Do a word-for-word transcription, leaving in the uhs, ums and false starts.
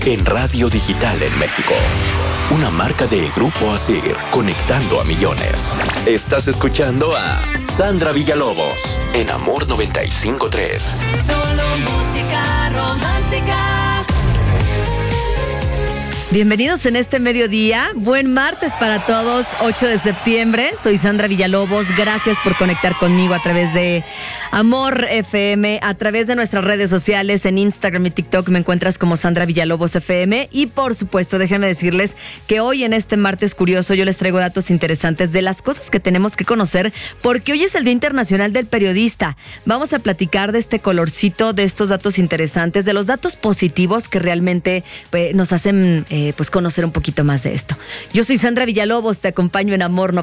en radio digital en México. Una marca de Grupo Asir, conectando a millones. Estás escuchando a Sandra Villalobos en Amor noventa y cinco punto tres. Solo música romántica. Bienvenidos en este mediodía. Buen martes para todos, ocho de septiembre. Soy Sandra Villalobos. Gracias por conectar conmigo a través de Amor F M, a través de nuestras redes sociales, en Instagram y TikTok me encuentras como Sandra Villalobos F M. Y por supuesto, déjenme decirles que hoy en este martes curioso yo les traigo datos interesantes de las cosas que tenemos que conocer, porque hoy es el Día Internacional del Periodista. Vamos a platicar de este colorcito, de estos datos interesantes, de los datos positivos que realmente pues, nos hacen eh, pues conocer un poquito más de esto. Yo soy Sandra Villalobos, te acompaño en Amor